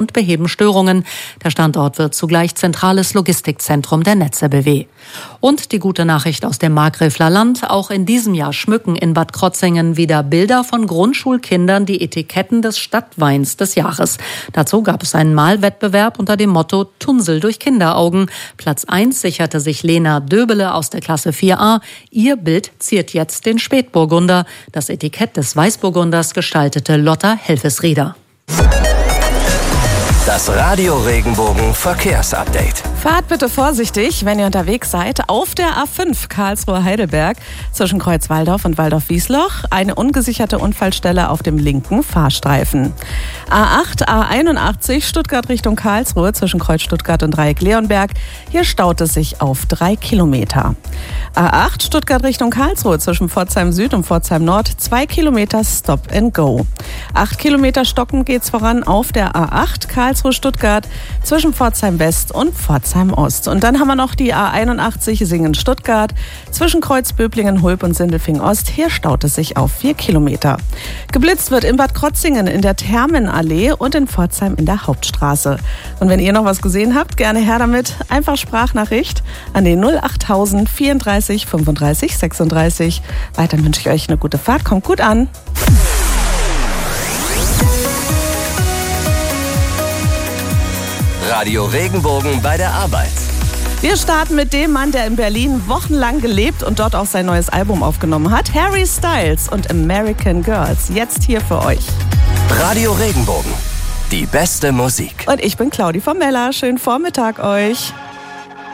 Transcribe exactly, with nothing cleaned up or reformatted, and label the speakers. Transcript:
Speaker 1: und beheben Störungen. Der Standort wird zugleich zentrales Logistikzentrum der Netze B W. Und die gute Nachricht aus dem Markgräfler Land: Auch in diesem Jahr schmücken in Bad Krotzingen wieder Bilder von Grundschulkindern die Etiketten des Stadtweins des Jahres. Dazu gab es einen Malwettbewerb unter dem Motto Tunsel durch Kinderaugen. Platz eins sicherte sich Lena Döbele aus der Klasse vier a. Ihr Bild ziert jetzt den Spätburgunder. Das Etikett des Weißburgunders gestaltete Lotta Helfesrieder.
Speaker 2: Das Radio Regenbogen Verkehrsupdate.
Speaker 3: Fahrt bitte vorsichtig, wenn ihr unterwegs seid. Auf der A fünf Karlsruhe-Heidelberg zwischen Kreuz-Walldorf und Walldorf-Wiesloch eine ungesicherte Unfallstelle auf dem linken Fahrstreifen. A acht, A einundachtzig Stuttgart Richtung Karlsruhe zwischen Kreuz Stuttgart und Dreieck Leonberg. Hier staut es sich auf drei Kilometer. A acht Stuttgart Richtung Karlsruhe zwischen Pforzheim Süd und Pforzheim Nord zwei Kilometer Stop and Go. Acht Kilometer stockend geht's voran auf der A acht Karlsruhe Stuttgart zwischen Pforzheim West und Pforzheim Ost. Und dann haben wir noch die A einundachtzig Singen Stuttgart zwischen Kreuz Böblingen, Hulb und Sindelfingen Ost. Hier staut es sich auf vier Kilometer. Geblitzt wird in Bad Krotzingen in der Thermenallee und in Pforzheim in der Hauptstraße. Und wenn ihr noch was gesehen habt, gerne her damit. Einfach Sprachnachricht an den null achttausend vierunddreißig fünfunddreißig sechsunddreißig. Weiter wünsche ich euch eine gute Fahrt. Kommt gut an.
Speaker 2: Radio Regenbogen bei der Arbeit.
Speaker 3: Wir starten mit dem Mann, der in Berlin wochenlang gelebt und dort auch sein neues Album aufgenommen hat. Harry Styles und American Girls. Jetzt hier für euch.
Speaker 2: Radio Regenbogen. Die beste Musik.
Speaker 3: Und ich bin Claudi von Meller. Schönen Vormittag euch.